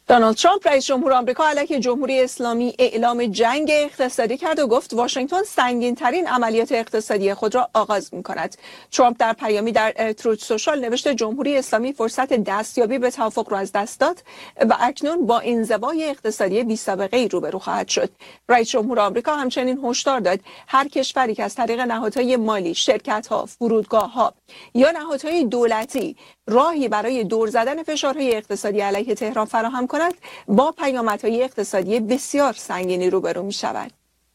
دونالد ترامپ رئیس جمهور آمریکا علیه جمهوری اسلامی اعلام جنگ اقتصادی کرد و گفت واشنگتن سنگین‌ترین عملیات اقتصادی خود را آغاز می‌کند. ترامپ در پیامی در تروت سوشال نوشته جمهوری اسلامی فرصت دستیابی به توافق را از دست داد و اکنون با انزوای اقتصادی بی‌سابقه‌ای روبرو خواهد شد. رئیس جمهور آمریکا همچنین هشدار داد هر کشوری که از طریق نهادهای مالی، شرکت‌ها، فرودگاه‌ها یا نهادهای دولتی راهی برای دور زدن فشارهای اقتصادی علیه تهران فراهم کند با پیامدهای اقتصادی بسیار سنگینی روبرو می شود.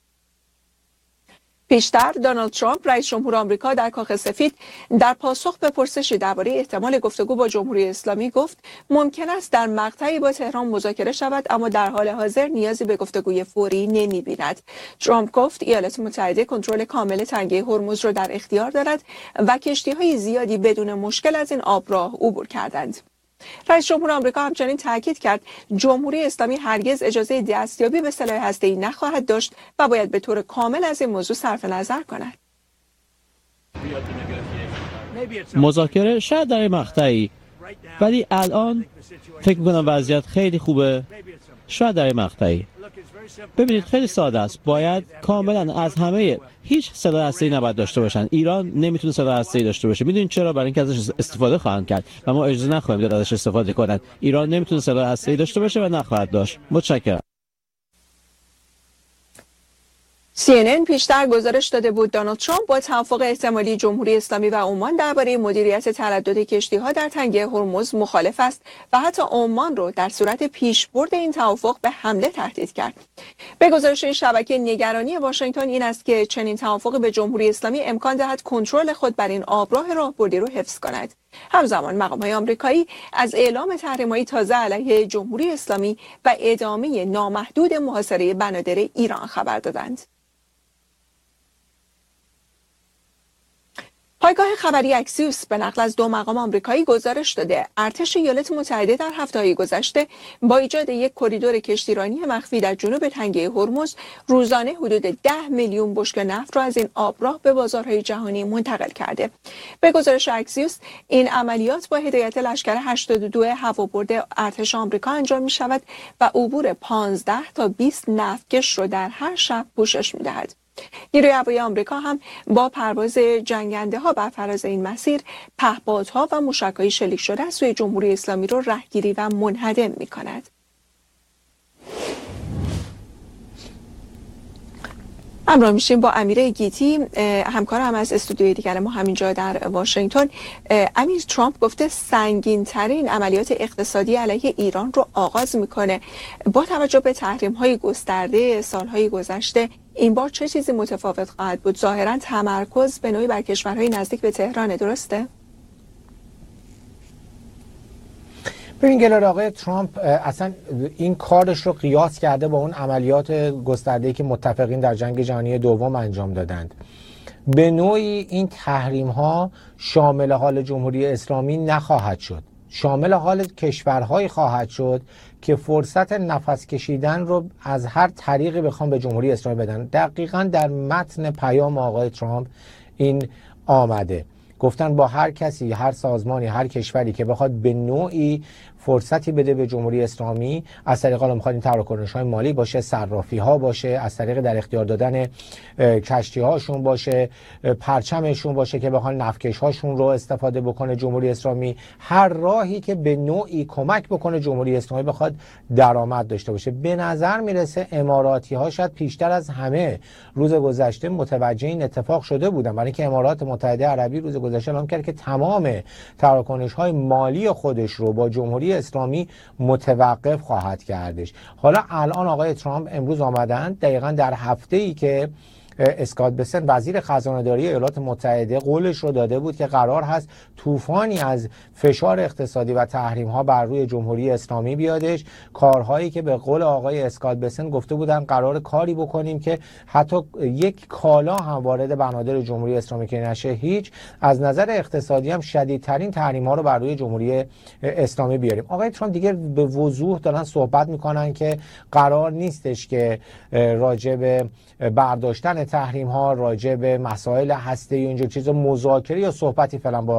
پیشتر دونالد ترامپ رئیس جمهور آمریکا در کاخ سفید در پاسخ به پرسشی درباره احتمال گفتگو با جمهوری اسلامی گفت ممکن است در مقطعی با تهران مذاکره شود اما در حال حاضر نیازی به گفتگوی فوری نمی‌بیند. ترامپ گفت ایالات متحده کنترل کامل تنگه هرمز را در اختیار دارد و کشتی‌های زیادی بدون مشکل از این آبراه عبور کردند. رئیس جمهور آمریکا همچنین تاکید کرد جمهوری اسلامی هرگز اجازه دستیابی به سلاح هسته‌ای نخواهد داشت و باید به طور کامل از این موضوع صرف نظر کند. مذاکره شاید در مقطعی، ولی الان فکر می‌کنم وضعیت خیلی خوبه. شاید در مقطعی. ببینید خیلی ساده است. باید کاملا از همه هیچ سلاح هسته‌ای نباید داشته باشن. ایران نمیتونه سلاح هسته‌ای داشته باشه. میدونید چرا؟ برای اینکه ازش استفاده خواهند کرد و ما اجازه نخواهیم داد ازش استفاده کنند. ایران نمیتونه سلاح هسته‌ای داشته باشه و نخواهد داشت. متشکرم. CNN پیشتر گزارش داده بود دونالد ترامپ با توافق احتمالی جمهوری اسلامی و عمان درباره مدیریت تردد کشتی‌ها در تنگه هرمز مخالف است و حتی عمان رو در صورت پیشبرد این توافق به حمله تهدید کرد. به گزارش این شبکه نگرانی واشنگتن این است که چنین توافقی به جمهوری اسلامی امکان دهد کنترل خود بر این آبراه راهبردی رو حفظ کند. همزمان مقام‌های آمریکایی از اعلام تحریم‌های تازه علیه جمهوری اسلامی و ادامه نامحدود محاصره بنادر ایران خبر دادند. پایگاه خبری اکسیوس به نقل از 2 مقام آمریکایی گزارش داده ارتش ایالات متحده در هفته‌های گذشته با ایجاد یک کریدور کشتیرانی مخفی در جنوب تنگه هرمز روزانه حدود 10 میلیون بشکه نفت را از این آبراه به بازارهای جهانی منتقل کرده. به گزارش اکسیوس این عملیات با هدایت لشکر 82 هوابرد ارتش آمریکا انجام می شود و عبور 15 تا 20 نفتکش را در هر شب پوشش می دهد. نیروی هوایی آمریکا هم با پرواز جنگنده ها بر فراز این مسیر پهپادها و موشک‌های شلیک شده از سوی جمهوری اسلامی را رهگیری و منهدم می کند. همراه میشیم با امیر گیتی، همکار هم از استودیوی دیگر ما همینجا در واشنگتن. امیر، ترامپ گفته سنگین ترین عملیات اقتصادی علیه ایران رو آغاز میکنه. با توجه به تحریم های گسترده سالهای گذشته این بار چه چیزی متفاوت خواهد بود؟ ظاهرا تمرکز به نوعی بر کشورهای نزدیک به تهران، درسته؟ ببین گلار، آقای ترامپ اصلا این کارش رو قیاس کرده با اون عملیات گسترده‌ای که متفقین در جنگ جهانی دوم انجام دادند. به نوعی این تحریم ها شامل حال جمهوری اسلامی نخواهد شد، شامل حال کشورهایی خواهد شد که فرصت نفس کشیدن رو از هر طریقی بخوام به جمهوری اسلامی بدن. دقیقاً در متن پیام آقای ترامپ این آمده. گفتن با هر کسی، هر سازمانی، هر کشوری که بخواد به نوعی فرصتی بده به جمهوری اسلامی از طریق حالا میخواد این تراکنش‌های مالی باشه، صرافی‌ها باشه، از طریق در اختیار دادن کشتی‌هاشون باشه، پرچمشون باشه که بخوان نفتکش‌هاشون رو استفاده بکنه جمهوری اسلامی، هر راهی که به نوعی کمک بکنه جمهوری اسلامی بخواد درآمد داشته باشه. به نظر میرسه اماراتی‌ها شاید پیشتر از همه روز گذشته متوجه این اتفاق شده بودن، برای اینکه امارات متحده عربی روز گذشته اعلام کرد که تمام تراکنش‌های مالی خودش رو با جمهوری اسلامی متوقف خواهد کردش. حالا الان آقای ترامپ امروز آمدند دقیقاً در هفته‌ای که اسکات بسن وزیر خزانه‌داری ایالات متحده قولش رو داده بود که قرار هست طوفانی از فشار اقتصادی و تحریم‌ها بر روی جمهوری اسلامی بیادش. کارهایی که به قول آقای اسکات بسن گفته بودن قرار کاری بکنیم که حتی یک کالا هم وارد بنادر جمهوری اسلامی که نشه، هیچ از نظر اقتصادی هم شدیدترین تحریم‌ها رو بر روی جمهوری اسلامی بیاریم. آقای ترامپ دیگه به وضوح دارن صحبت میکنن که قرار نیستش که راجع به برداشتن تحریم ها، راجع به مسائل هسته‌ای و اینجور چیزا مذاکره یا صحبتی فعلا با